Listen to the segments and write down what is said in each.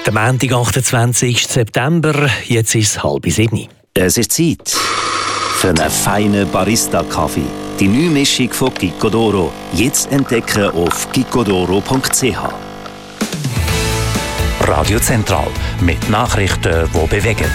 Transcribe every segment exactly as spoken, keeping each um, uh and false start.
Der Montag, achtundzwanzigsten September, jetzt ist es halb sieben. Es ist Zeit für einen feinen Barista-Kaffee. Die neue Mischung von Gicodoro. Jetzt entdecken auf gicodoro punkt c h. Radio Zentral mit Nachrichten, die bewegen.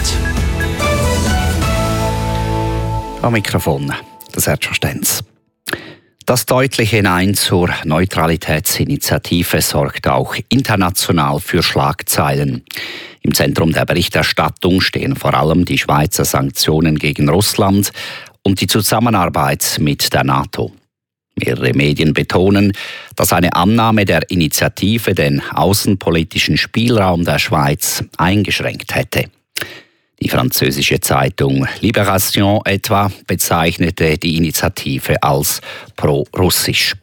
Am Mikrofon, das Sergio Stenz. Das deutliche Nein zur Neutralitätsinitiative sorgt auch international für Schlagzeilen. Im Zentrum der Berichterstattung stehen vor allem die Schweizer Sanktionen gegen Russland und die Zusammenarbeit mit der NATO. Mehrere Medien betonen, dass eine Annahme der Initiative den außenpolitischen Spielraum der Schweiz eingeschränkt hätte. Die französische Zeitung Libération etwa bezeichnete die Initiative als pro-russisch.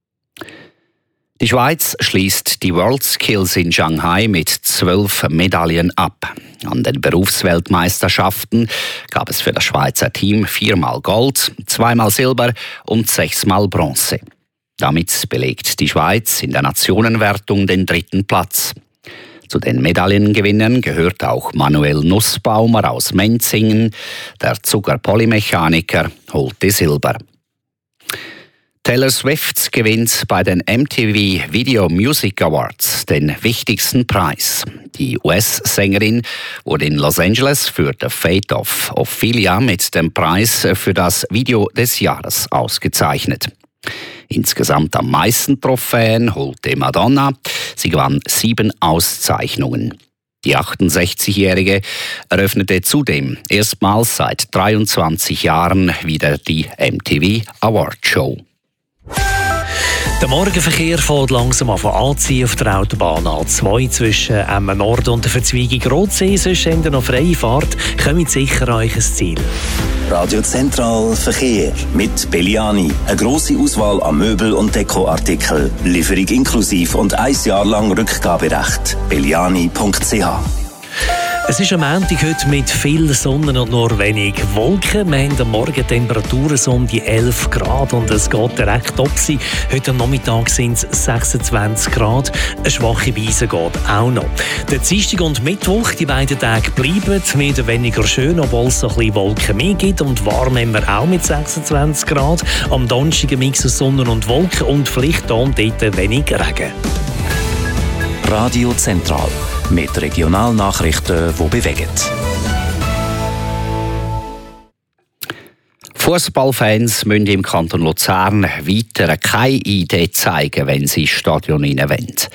Die Schweiz schließt die WorldSkills in Shanghai mit zwölf Medaillen ab. An den Berufsweltmeisterschaften gab es für das Schweizer Team viermal Gold, zweimal Silber und sechsmal Bronze. Damit belegt die Schweiz in der Nationenwertung den dritten Platz. Zu den Medaillengewinnern gehört auch Manuel Nussbaumer aus Menzingen. Der Zuckerpolymechaniker holte Silber. Taylor Swift gewinnt bei den M T V Video Music Awards den wichtigsten Preis. Die U S-Sängerin wurde in Los Angeles für The Fate of Ophelia mit dem Preis für das Video des Jahres ausgezeichnet. Insgesamt am meisten Trophäen holte Madonna. Sie gewann sieben Auszeichnungen. Die achtundsechzigjährige eröffnete zudem erstmals seit dreiundzwanzig Jahren wieder die M T V Award Show. Der Morgenverkehr fährt langsam anziehen auf der Autobahn A zwei zwischen Emmen Nord und der Verzweigung Rotsee. Sonst habt ihr noch freie Fahrt. Kommt sicher an euch Ziel. Radio Zentral Verkehr mit Belliani. Eine grosse Auswahl an Möbel- und Dekoartikeln. Lieferung inklusiv und ein Jahr lang Rückgaberecht. belliani punkt c h. Es ist am Montag heute mit viel Sonne und nur wenig Wolken. Wir haben am Morgen Temperaturen so um die elf Grad und es geht direkt opsi. Heute am Nachmittag sind es sechsundzwanzig Grad. Eine schwache Brise geht auch noch. Der Dienstag und Mittwoch, die beiden Tage bleiben mehr oder weniger schön, obwohl es so ein bisschen Wolken mehr gibt. Und warm haben wir auch mit sechsundzwanzig Grad. Am Donnerstag ein Mix aus Sonne und Wolken und vielleicht hier und dort wenig Regen. Radio Zentral mit Regionalnachrichten, die bewegen. Fußballfans müssen im Kanton Luzern weiter keine I D zeigen, wenn sie ins Stadion hinein wollen. Die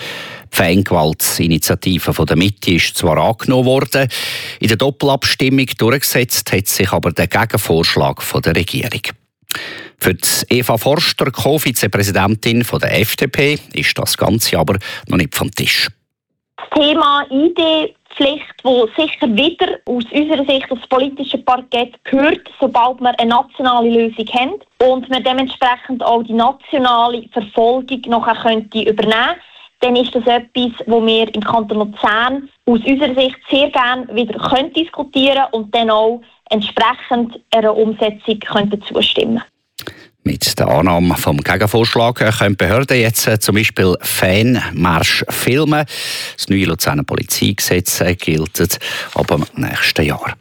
Fangewaltinitiative der Mitte ist zwar angenommen worden, in der Doppelabstimmung durchgesetzt hat sich aber der Gegenvorschlag der Regierung. Für die Eva Forster, Co-Vizepräsidentin der F D P, ist das Ganze aber noch nicht vom Tisch. Das Thema I D-Pflicht, das sicher wieder aus unserer Sicht aufs politische Parkett gehört, sobald wir eine nationale Lösung haben und wir dementsprechend auch die nationale Verfolgung nachher könnte übernehmen, dann ist das etwas, wo wir im Kanton Luzern aus unserer Sicht sehr gerne wieder können diskutieren und dann auch entsprechend einer Umsetzung könnten zustimmen. Mit der Annahme vom Gegenvorschlag können Behörden jetzt zum Beispiel Fanmarsch filmen. Das neue Luzerner Polizeigesetz gilt ab dem nächsten Jahr.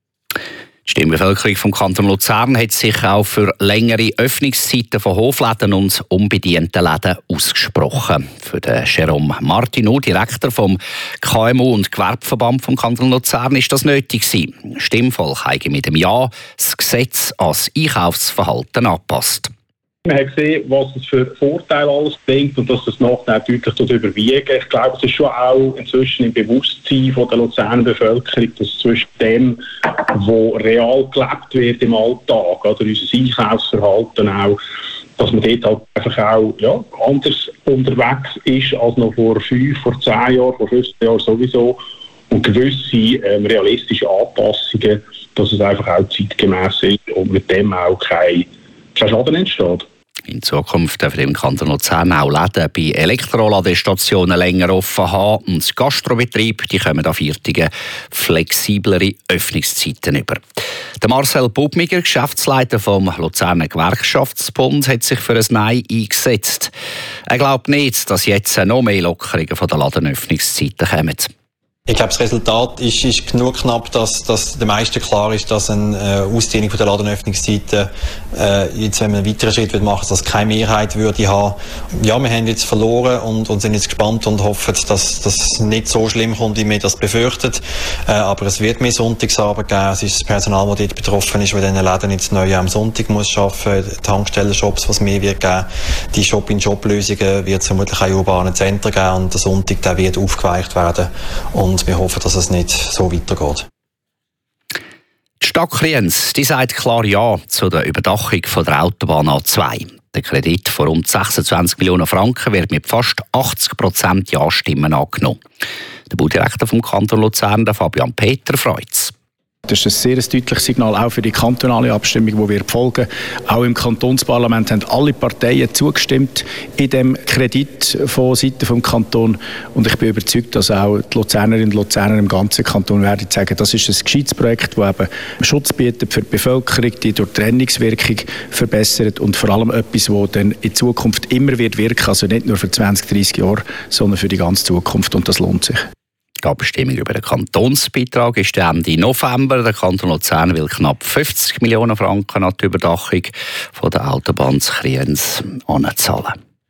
Die Stimmbevölkerung vom Kanton Luzern hat sich auch für längere Öffnungszeiten von Hofläden und unbedienten Läden ausgesprochen. Für den Jérôme Martineau, Direktor vom K M U und Gewerbeverband vom Kanton Luzern, ist das nötig gewesen. Stimmvolk habe mit dem Ja das Gesetz ans Einkaufsverhalten angepasst. Wir haben gesehen, was es für Vorteile alles bringt und dass das nachher deutlich überwiegen. Ich glaube, es ist schon auch inzwischen im Bewusstsein von der Luzerner Bevölkerung, dass zwischen dem, was real gelebt wird im Alltag, oder unser Einkaufsverhalten auch, dass man dort halt einfach auch ja, anders unterwegs ist als noch vor fünf, vor zehn Jahren, vor fünfzehn Jahren sowieso. Und gewisse ähm, realistische Anpassungen, dass es einfach auch zeitgemäß ist und mit dem auch kein, kein Schaden entsteht. In Zukunft dürfen im Kanton Luzern auch Läden bei Elektroladestationen länger offen haben und Gastrobetriebe die kommen an Viertigen flexiblere Öffnungszeiten über. Der Marcel Bubmiger, Geschäftsleiter vom Luzerner Gewerkschaftsbund, hat sich für ein Nein eingesetzt. Er glaubt nicht, dass jetzt noch mehr Lockerungen von der Ladenöffnungszeiten kommen. Ich glaube, das Resultat ist, ist genug knapp, dass, dass den meisten klar ist, dass eine äh, Ausdehnung von der Ladenöffnungszeiten äh, jetzt, wenn man einen weiteren Schritt machen würde, dass keine Mehrheit würde haben. Ja, wir haben jetzt verloren und, und sind jetzt gespannt und hoffen, dass das nicht so schlimm kommt, wie wir das befürchten. Äh, aber es wird mehr Sonntagsarbeit geben. Es ist das Personal, das dort betroffen ist, weil diesen Läden jetzt neu am Sonntag muss arbeiten muss. Tankstellen-Shops, was mehr wird geben. Die Shop-in-Shop-Lösungen wird es vermutlich auch in urbanen Zentren geben und der Sonntag der wird aufgeweicht werden. Und Und wir hoffen, dass es nicht so weitergeht. Die Stadt Kriens, die sagt klar Ja zu der Überdachung von der Autobahn A zwei. Der Kredit von rund sechsundzwanzig Millionen Franken wird mit fast achtzig Prozent Ja-Stimmen angenommen. Der Baudirektor vom Kanton Luzern, Fabian Peter, freut es. Das ist ein sehr deutliches Signal auch für die kantonale Abstimmung, die wir folgen. Auch im Kantonsparlament haben alle Parteien zugestimmt in dem Kredit von Seiten des Kantons. Und ich bin überzeugt, dass auch die Luzernerinnen und Luzerner im ganzen Kanton werden sagen, das ist ein gescheites Projekt, das eben Schutz bietet für die Bevölkerung, die durch die Trennungswirkung verbessert und vor allem etwas, das dann in Zukunft immer wird wirken, also nicht nur für zwanzig, dreissig Jahre, sondern für die ganze Zukunft. Und das lohnt sich. Die Abstimmung über den Kantonsbeitrag ist Ende November. Der Kanton Luzern will knapp fünfzig Millionen Franken an die Überdachung von der Autobahn Kriens anzahlen.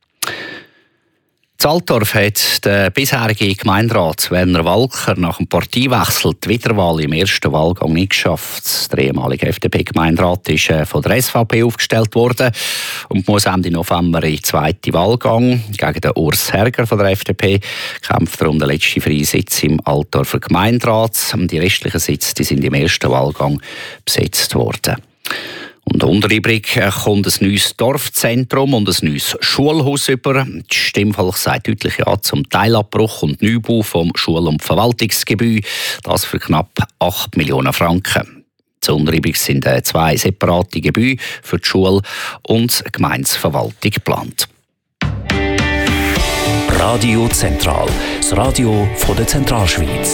In Altdorf hat der bisherige Gemeinderat Werner Walker nach dem Parteiwechsel die Wiederwahl im ersten Wahlgang nicht geschafft. Der ehemalige F D P-Gemeinderat ist von der S V P aufgestellt worden und muss Ende November in den zweiten Wahlgang. Gegen den Urs Herger von der F D P kämpft er um den letzten freien Sitz im Altdorfer Gemeinderat. Die restlichen Sitze die sind im ersten Wahlgang besetzt worden. Und unter Ibrig kommt ein neues Dorfzentrum und ein neues Schulhaus über. Das Stimmvolk sagt deutlich Ja zum Teilabbruch und Neubau vom Schul- und Verwaltungsgebäude. Das für knapp acht Millionen Franken. Zu Unteribrig sind zwei separate Gebäude für die Schule und die Gemeindeverwaltung geplant. Radio Zentral, das Radio von der Zentralschweiz.